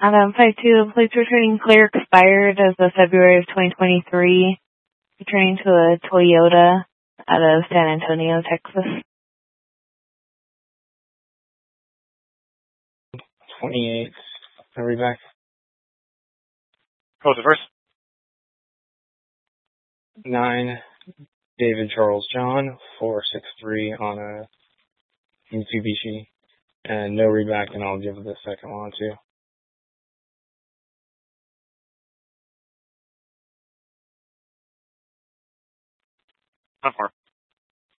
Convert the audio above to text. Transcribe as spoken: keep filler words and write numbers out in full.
Adam five two, plates returning clear expired as of February of twenty twenty-three. Returning to a Toyota out of San Antonio, Texas. twenty-eight. Are we back? What was the first? Nine. David Charles John, four six three on a Mitsubishi. And no reback, and I'll give the second one too. Not far.